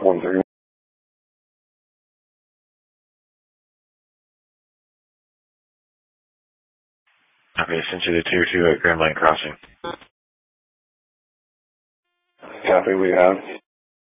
131. Okay, sent you the tier 2 at Grand Line Crossing. Copy, we have.